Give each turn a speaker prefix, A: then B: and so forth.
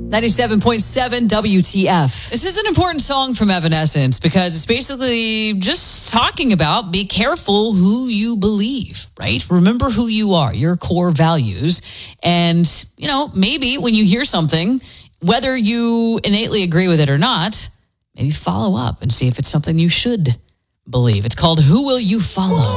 A: 97.7 WTF. This is an important song from Evanescence because it's basically just talking about be careful who you believe, right? Remember who you are, your core values. And, maybe when you hear something, whether you innately agree with it or not, maybe follow up and see if it's something you should believe. It's called Who Will You Follow?